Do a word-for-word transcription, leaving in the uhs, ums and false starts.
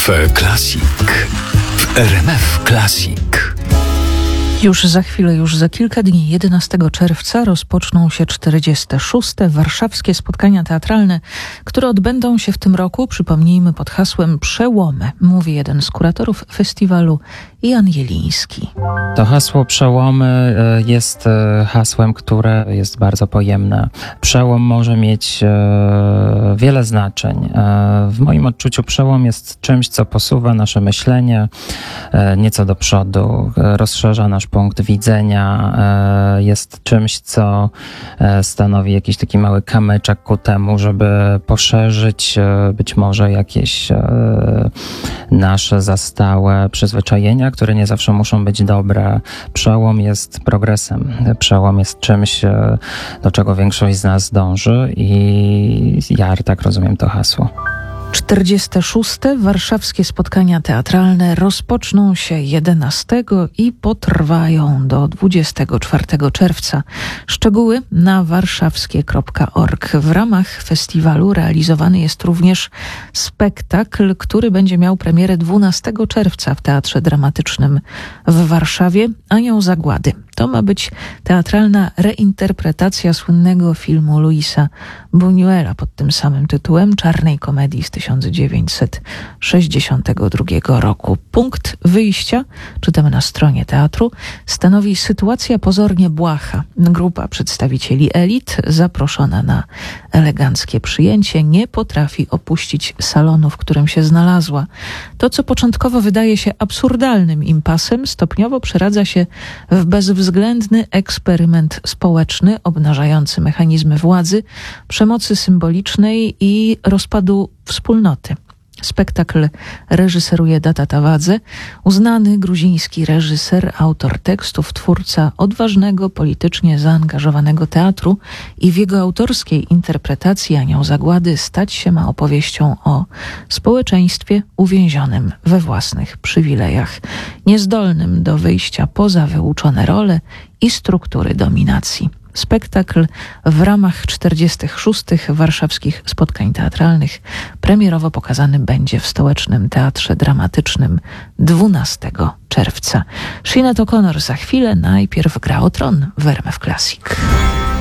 Cafe Classic w R M F Classic. Już za chwilę, już za kilka dni, jedenastego czerwca, rozpoczną się czterdzieste szóste warszawskie spotkania teatralne, które odbędą się w tym roku, przypomnijmy, pod hasłem Przełomy, mówi jeden z kuratorów festiwalu, Jan Jeliński. To hasło Przełomy jest hasłem, które jest bardzo pojemne. Przełom może mieć wiele znaczeń. W moim odczuciu przełom jest czymś, co posuwa nasze myślenie nieco do przodu, rozszerza nasz punkt widzenia, jest czymś, co stanowi jakiś taki mały kamyczek ku temu, żeby poszerzyć być może jakieś nasze zastałe przyzwyczajenia, które nie zawsze muszą być dobre. Przełom jest progresem. Przełom jest czymś, do czego większość z nas dąży i ja tak rozumiem to hasło. czterdzieste szóste warszawskie spotkania teatralne rozpoczną się jedenastego i potrwają do dwudziestego czwartego czerwca. Szczegóły na warszawskie kropka org. W ramach festiwalu realizowany jest również spektakl, który będzie miał premierę dwunastego czerwca w Teatrze Dramatycznym w Warszawie. Anioł Zagłady. To ma być teatralna reinterpretacja słynnego filmu Luisa Buñuela pod tym samym tytułem, czarnej komedii z tysiąc dziewięćset sześćdziesiątego drugiego roku. Punkt wyjścia, czytamy na stronie teatru, stanowi sytuacja pozornie błaha. Grupa przedstawicieli elit, zaproszona na eleganckie przyjęcie, nie potrafi opuścić salonu, w którym się znalazła. To, co początkowo wydaje się absurdalnym impasem, stopniowo przeradza się w bezwzględny eksperyment społeczny, obnażający mechanizmy władzy, przemocy symbolicznej i rozpadu wspólnoty. Spektakl reżyseruje Datta Tawadze, uznany gruziński reżyser, autor tekstów, twórca odważnego, politycznie zaangażowanego teatru i w jego autorskiej interpretacji Anioł Zagłady stać się ma opowieścią o społeczeństwie uwięzionym we własnych przywilejach, niezdolnym do wyjścia poza wyuczone role i struktury dominacji. Spektakl w ramach czterdziestych szóstych warszawskich spotkań teatralnych premierowo pokazany będzie w Stołecznym Teatrze Dramatycznym dwunastego czerwca. Sinead O'Connor za chwilę, najpierw gra o tron w R M F Classic.